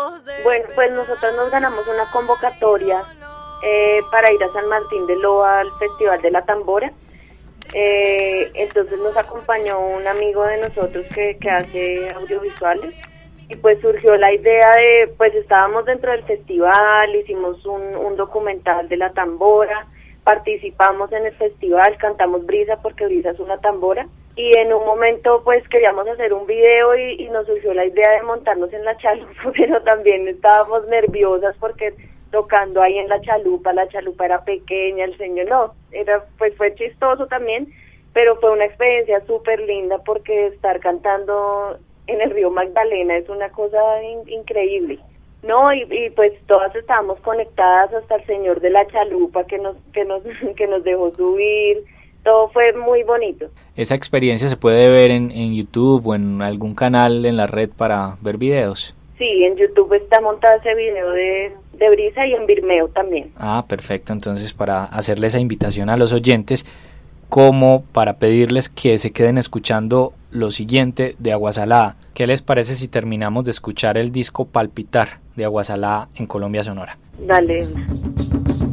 Bueno, pues nosotros nos ganamos una convocatoria para ir a San Martín de Loa al Festival de la Tambora. Entonces nos acompañó un amigo de nosotros que hace audiovisuales y pues surgió la idea de, pues estábamos dentro del festival, hicimos un documental de la tambora, participamos en el festival, cantamos Brisa porque Brisa es una tambora y en un momento pues queríamos hacer un video y nos surgió la idea de montarnos en la chalupa, pero también estábamos nerviosas porque tocando ahí en la chalupa era pequeña, el señor no, pues fue chistoso también, pero fue una experiencia súper linda porque estar cantando en el río Magdalena es una cosa increíble, ¿no? Y pues todas estábamos conectadas hasta el señor de la chalupa que nos dejó subir, todo fue muy bonito. ¿Esa experiencia se puede ver en YouTube o en algún canal en la red para ver videos? Sí, en YouTube está montado ese video de Brisa y en Vimeo también. Ah, perfecto. Entonces, para hacerle esa invitación a los oyentes, como para pedirles que se queden escuchando lo siguiente de Aguasalada. ¿Qué les parece si terminamos de escuchar el disco Palpitar de Aguasalada en Colombia Sonora? Dale.